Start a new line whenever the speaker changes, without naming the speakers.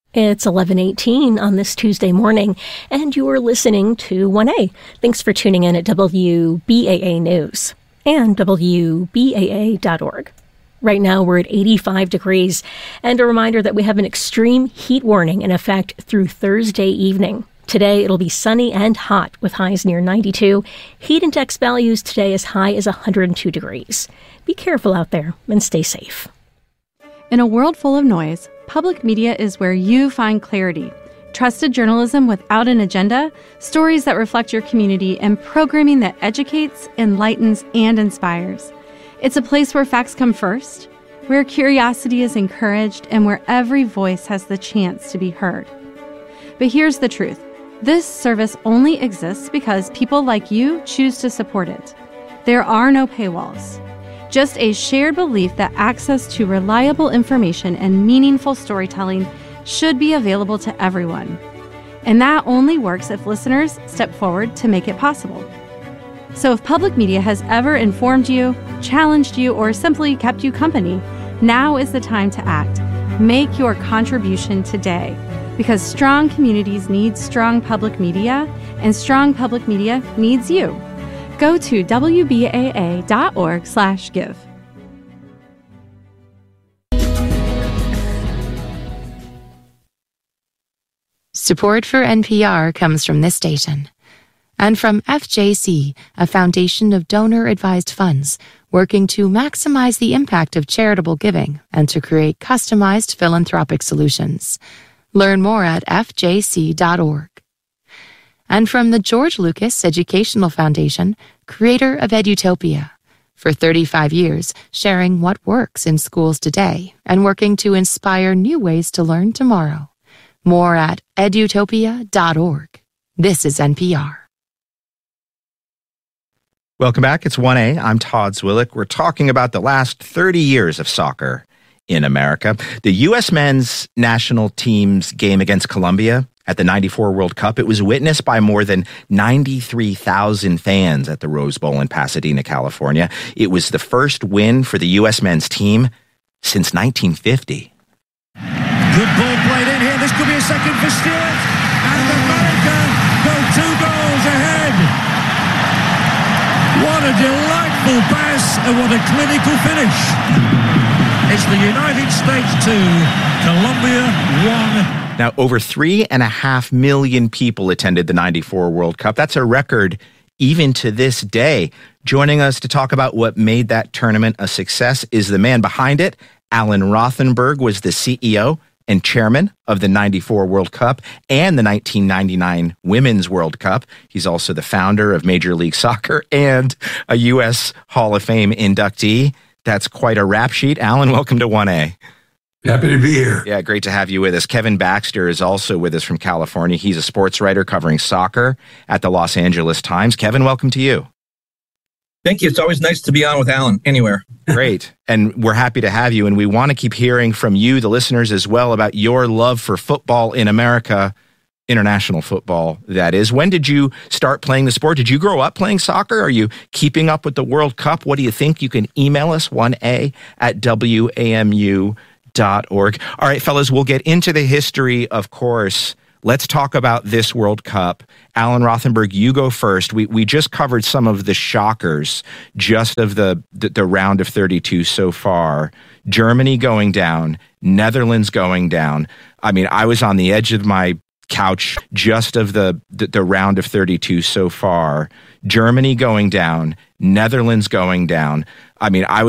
It's 11:18 on this Tuesday morning, and you are listening to 1A. Thanks for tuning in at WBAA News and WBAA.org. Right now, we're at 85 degrees, and a reminder that we have an extreme heat warning in effect through Thursday evening. Today, it'll be sunny and hot with highs near 92. Heat index values today as high as 102 degrees. Be careful out there and stay safe.
In a world full of noise, public media is where you find clarity. Trusted journalism without an agenda, stories that reflect your community, and programming that educates, enlightens, and inspires. It's a place where facts come first, where curiosity is encouraged, and where every voice has the chance to be heard. But here's the truth. This service only exists because people like you choose to support it. There are no paywalls. Just a shared belief that access to reliable information and meaningful storytelling should be available to everyone. And that only works if listeners step forward to make it possible. So if public media has ever informed you, challenged you, or simply kept you company, now is the time to act. Make your contribution today, because strong communities need strong public media, and strong public media needs you. Go to WBAA.org/give.
Support for NPR comes from this station and from FJC, a foundation of donor-advised funds working to maximize the impact of charitable giving and to create customized philanthropic solutions. Learn more at fjc.org. And from the George Lucas Educational Foundation, creator of Edutopia. For 35 years, sharing what works in schools today and working to inspire new ways to learn tomorrow. More at edutopia.org. This is NPR.
Welcome back. It's 1A. I'm Todd Zwillich. We're talking about the last 30 years of soccer in America. The U.S. men's national team's game against Colombia at the 94 World Cup, it was witnessed by more than 93,000 fans at the Rose Bowl in Pasadena, California. It was the first win for the U.S. men's team since 1950.
Good ball played in here. This could be a second for Stewart. And America go 2 goals ahead. What a delightful pass and what a clinical finish. It's the United States 2, Colombia 1.
Now, over 3.5 million people attended the 94 World Cup. That's a record even to this day. Joining us to talk about what made that tournament a success is the man behind it. Alan Rothenberg was the CEO and chairman of the 94 World Cup and the 1999 Women's World Cup. He's also the founder of Major League Soccer and a U.S. Hall of Fame inductee. That's quite a rap sheet. Alan, welcome to 1A.
Happy to be here.
Yeah, great to have you with us. Kevin Baxter is also with us from California. He's a sports writer covering soccer at the Los Angeles Times. Kevin, welcome to you.
Thank you. It's always nice to be on with Alan anywhere.
Great. And we're happy to have you. And we want to keep hearing from you, the listeners, as well, about your love for football in America, international football, that is. When did you start playing the sport? Did you grow up playing soccer? Are you keeping up with the World Cup? What do you think? You can email us, 1A@WAMU.org. All right, fellas, we'll get into the history, of course. Let's talk about this World Cup. Alan Rothenberg, you go first. We just covered some of the shockers just of the round of 32 so far. Germany going down, Netherlands going down. I mean, I was on the edge of my couch just of the round of 32 so far. Germany going down, Netherlands going down. I mean, I was